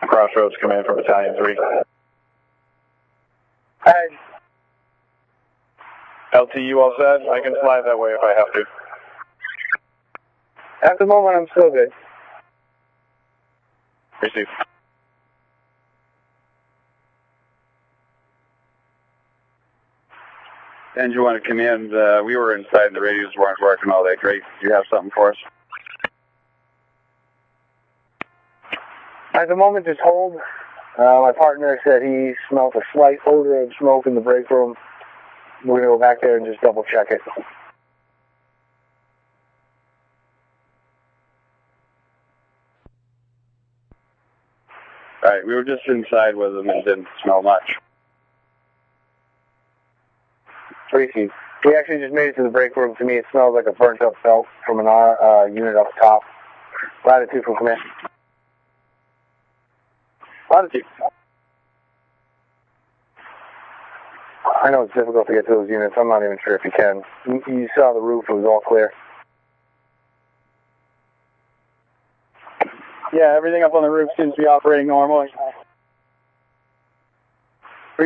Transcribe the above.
Crossroads Command from Battalion 3. Hi. LT, you all set? I can fly that way if I have to. At the moment, I'm still good. Receive. And you want to command, we were inside and the radios weren't working all that great. Do you have something for us? At the moment, just hold. My partner said he smelled a slight odor of smoke in the break room. We're going to go back there and just double check it. Alright, we were just inside with them and didn't smell much. Receive. We actually just made it to the break room. To me, it smells like a burnt up belt from an unit up top. Latitude from command. Latitude. I know it's difficult to get to those units. I'm not even sure if you can. You saw the roof. It was all clear. Yeah, everything up on the roof seems to be operating normally.